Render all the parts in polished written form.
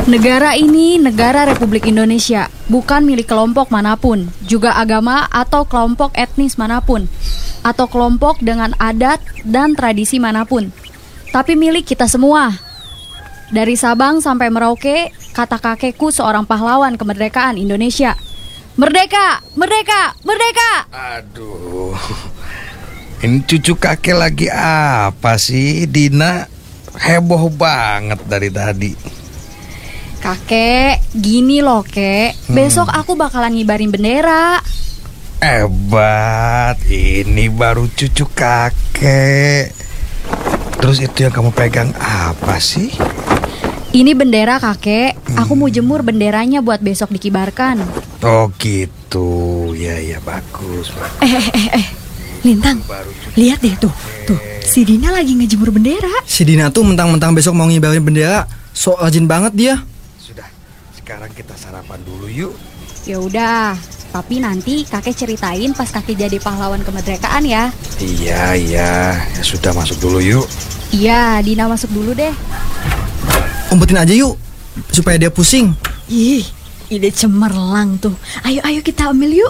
Negara ini negara Republik Indonesia, bukan milik kelompok manapun, juga agama atau kelompok etnis manapun, atau kelompok dengan adat dan tradisi manapun, tapi milik kita semua. Dari Sabang sampai Merauke, kata kakekku seorang pahlawan kemerdekaan Indonesia. Merdeka! Merdeka! Merdeka! Aduh, ini cucu kakek lagi apa sih? Dina heboh banget dari tadi. Kakek, gini loh kek, besok aku bakalan ngibarin bendera. Hebat, ini baru cucu kakek. Terus itu yang kamu pegang apa sih? Ini bendera kakek, aku mau jemur benderanya buat besok dikibarkan. Oh gitu, ya bagus. Lintang, lihat deh tuh, si Dina lagi ngejemur bendera. Si Dina tuh mentang-mentang besok mau ngibarin bendera, so rajin banget dia. Sudah, sekarang kita sarapan dulu yuk. Ya udah, tapi nanti kakek ceritain pas kakek jadi pahlawan kemerdekaan ya. Iya, ya sudah masuk dulu yuk. Iya, Dina masuk dulu deh. Umpetin aja yuk, supaya dia pusing. Ih, ide cemerlang tuh. Ayo kita ambil yuk.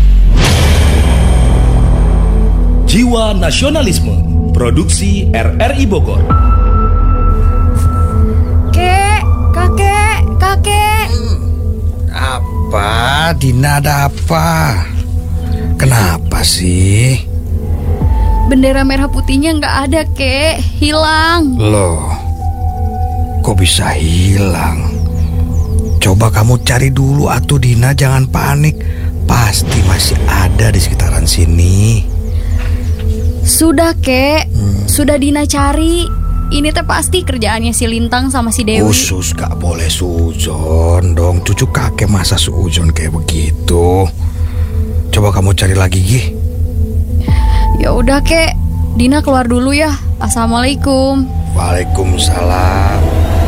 Jiwa Nasionalisme, produksi RRI Bogor. Kakek. Apa? Dina ada apa? Kenapa sih? Bendera merah putihnya nggak ada kek, hilang. Loh, kok bisa hilang? Coba kamu cari dulu atuh Dina, jangan panik. Pasti masih ada di sekitaran sini. Sudah kek, sudah Dina cari. Ini teh pasti kerjaannya si Lintang sama si Dewi. Khusus gak boleh suzon dong. Cucu kakek masa suzon kayak begitu. Coba kamu cari lagi Gih. Ya udah kek, Dina keluar dulu ya. Assalamualaikum. Waalaikumsalam.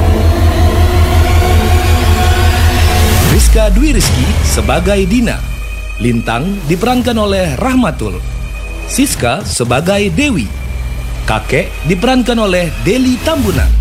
Rizka Dwi Rizky sebagai Dina. Lintang diperankan oleh Rahmatul. Siska sebagai Dewi. Kakek diperankan oleh Deli Tambunan.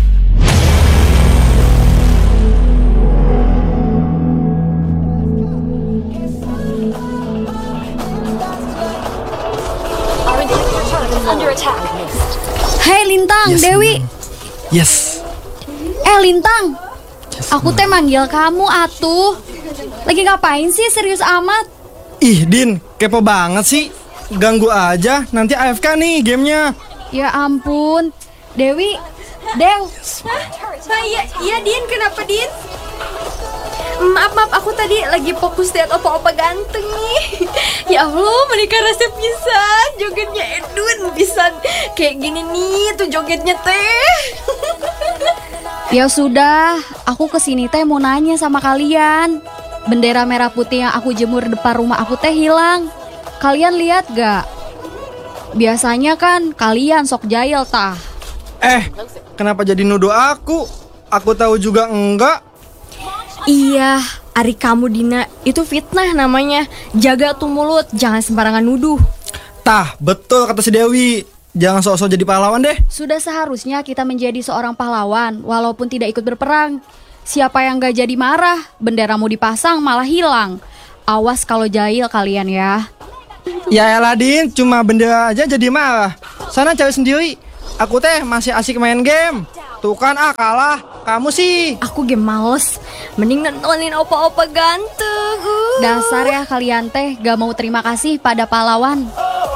Hei Lintang, Yes, Dewi. Yes. Lintang, aku teh manggil kamu atuh. Lagi ngapain sih serius amat? Ih, Din, kepo banget sih. Ganggu aja, nanti AFK nih gamenya. Ya ampun, Dewi, Dew. Iya Din, kenapa Din? Maaf, aku tadi lagi fokus lihat opa-opa ganteng nih. Ya Allah, menikah rasa pisan. Jogetnya Edun pisan. Kayak gini nih tuh jogetnya teh. Ya sudah, aku kesini teh mau nanya sama kalian. Bendera merah putih yang aku jemur depan rumah aku teh hilang. Kalian lihat gak? Biasanya kan kalian sok jahil tah. Kenapa jadi nuduh aku? Aku tahu juga enggak. Iya, ari kamu Dina, itu fitnah namanya. Jaga tuh mulut, jangan sembarangan nuduh. Tah, betul kata si Dewi. Jangan sok-sok jadi pahlawan deh. Sudah seharusnya kita menjadi seorang pahlawan walaupun tidak ikut berperang. Siapa yang gak jadi marah, bendera mau dipasang malah hilang. Awas kalau jahil kalian ya. Ya elah Din, cuma bendera aja jadi marah. Sana cari sendiri. Aku teh masih asik main game. Tuh kan kalah. Kamu sih. Aku game males. Mending nontonin opa-opa ganteng. Dasar ya kalian teh gak mau terima kasih pada pahlawan.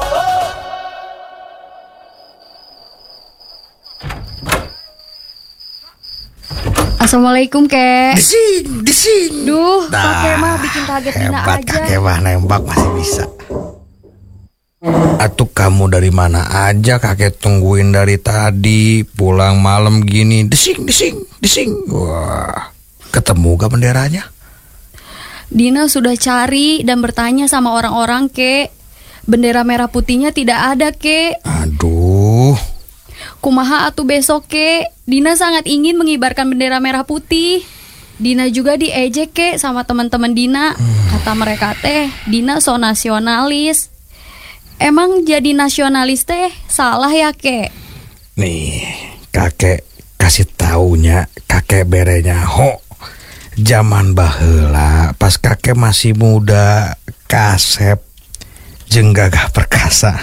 Assalamualaikum kek. Dising. Duh, kakek mah bikin kaget Dina Hebat aja. kakek mah nembak masih bisa. Atuh kamu dari mana aja? Kakek tungguin dari tadi. Pulang malam gini. Dising. Wah, ketemu gak benderanya? Dina sudah cari dan bertanya sama orang-orang kek. Bendera merah putihnya tidak ada kek. Aduh. Kumaha atuh besok kek. Dina sangat ingin mengibarkan bendera merah putih. Dina juga diejek kek sama teman-teman Dina. Kata mereka teh Dina so nasionalis. Emang jadi nasionalis teh salah ya kek? Nih kakek kasih taunya kakek berenya ho. Zaman baheula pas kakek masih muda, kasep jeung gagah perkasa.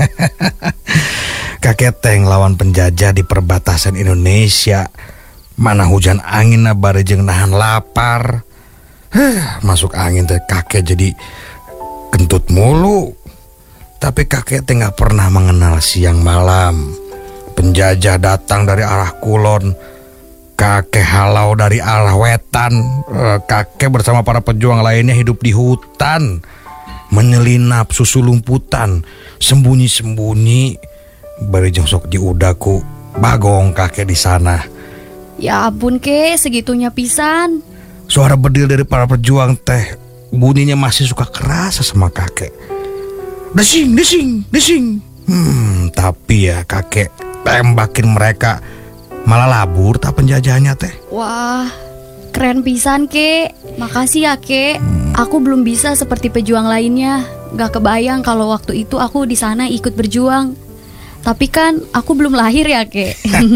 Kakek teh lawan penjajah di perbatasan Indonesia. Mana hujan angin bari jeung nahan lapar. Masuk angin teh kakek jadi kentut mulu. Tapi kakek teh gak pernah mengenal siang malam. Penjajah datang dari arah kulon, kakek halau dari arah wetan. Kakek bersama para pejuang lainnya hidup di hutan, menyelinap susulumputan, sembunyi-sembunyi. Bari jongsok di udaku bagong kakek di sana. Ya ampun ke, segitunya pisan. Suara bedil dari para pejuang teh bunyinya masih suka kerasa sama kakek. Desing, desing, desing. Tapi ya kakek tembakin mereka malah labur tak penjajahnya teh. Wah, keren pisan ke. Makasih ya ke. Aku belum bisa seperti pejuang lainnya. Gak kebayang kalau waktu itu aku di sana ikut berjuang. Tapi kan aku belum lahir ya ke.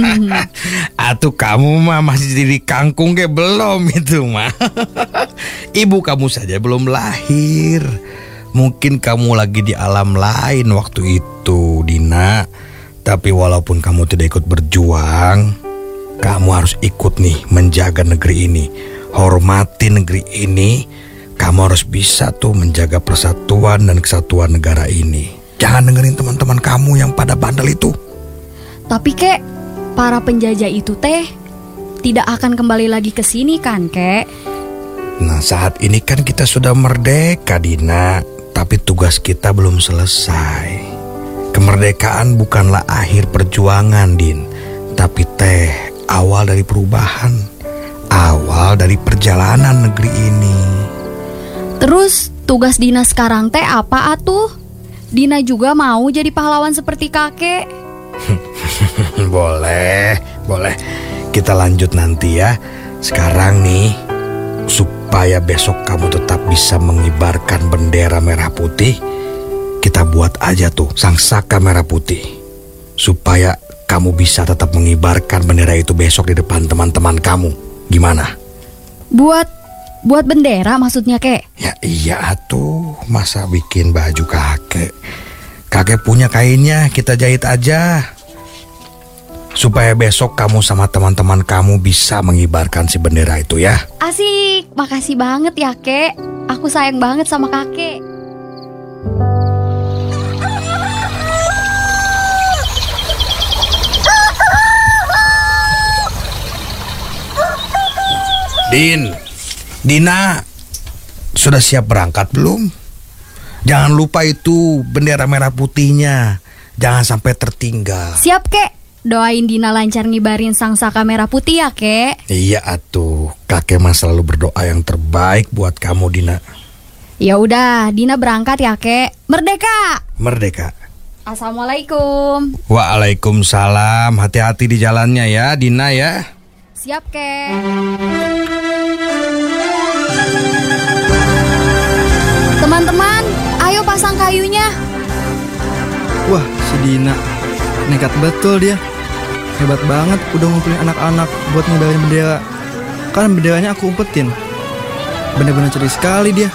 Atuh kamu mah masih jadi kangkung ke belum itu mah. Ibu kamu saja belum lahir. Mungkin kamu lagi di alam lain waktu itu, Dina. Tapi walaupun kamu tidak ikut berjuang, kamu harus ikut nih menjaga negeri ini. Hormati negeri ini. Kamu harus bisa tuh menjaga persatuan dan kesatuan negara ini. Jangan dengerin teman-teman kamu yang pada bandel itu. Tapi kek, para penjajah itu teh tidak akan kembali lagi ke sini kan kek? Nah saat ini kan kita sudah merdeka Dina. Tapi tugas kita belum selesai. Kemerdekaan bukanlah akhir perjuangan Din. Tapi teh awal dari perubahan. Awal dari perjalanan negeri ini. Terus tugas Dina sekarang teh apa atuh? Dina juga mau jadi pahlawan seperti kakek. Boleh. Kita lanjut nanti ya. Sekarang nih, supaya besok kamu tetap bisa mengibarkan bendera merah putih, kita buat aja tuh sangsaka merah putih. Supaya kamu bisa tetap mengibarkan bendera itu besok di depan teman-teman kamu. Gimana? Buat bendera maksudnya kek? Ya iya tuh, masa bikin baju kakek. Kakek punya kainnya, kita jahit aja. Supaya besok kamu sama teman-teman kamu bisa mengibarkan si bendera itu ya. Asik, makasih banget ya kek. Aku sayang banget sama kakek. Dina, sudah siap berangkat belum? Jangan lupa itu bendera merah putihnya. Jangan sampai tertinggal. Siap kek. Doain Dina lancar ngibarin sangsaka merah putih ya kek. Iya atuh, kakek mah selalu berdoa yang terbaik buat kamu Dina. Ya udah, Dina berangkat ya kek. Merdeka. Merdeka. Assalamualaikum. Waalaikumsalam. Hati-hati di jalannya ya Dina ya. Siap kek. Teman-teman, ayo pasang kayunya. Wah, si Dina nekat betul dia. Hebat banget udah ngumpulin anak-anak buat ngibarin bendera. Kan benderanya aku umpetin. Bener-bener cerdas sekali dia.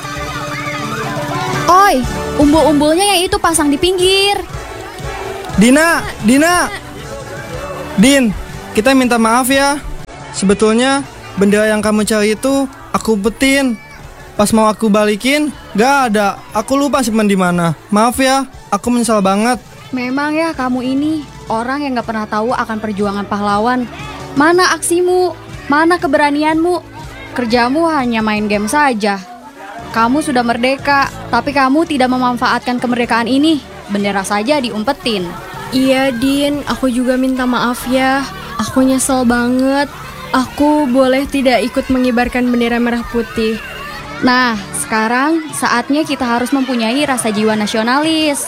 Oi, umbul-umbulnya yang itu pasang di pinggir. Dina. Din, kita minta maaf ya. Sebetulnya bendera yang kamu cari itu aku umpetin. Pas mau aku balikin, gak ada. Aku lupa simpen di mana. Maaf ya, aku menyesal banget. Memang ya kamu ini orang yang gak pernah tahu akan perjuangan pahlawan. Mana aksimu? Mana keberanianmu? Kerjamu hanya main game saja. Kamu sudah merdeka, tapi kamu tidak memanfaatkan kemerdekaan ini. Bendera saja diumpetin. Iya Din, aku juga minta maaf ya. Aku nyesel banget. Aku boleh tidak ikut mengibarkan bendera merah putih. Nah, sekarang saatnya kita harus mempunyai rasa jiwa nasionalis.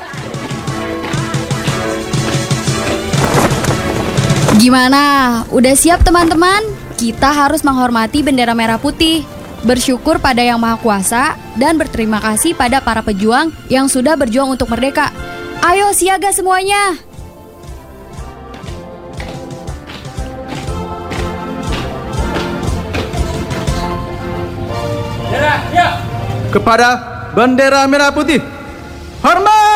Gimana? Udah siap teman-teman? Kita harus menghormati bendera merah putih, bersyukur pada Yang Maha Kuasa, dan berterima kasih pada para pejuang yang sudah berjuang untuk merdeka. Ayo siaga semuanya! Kepada bendera merah putih. Hormat!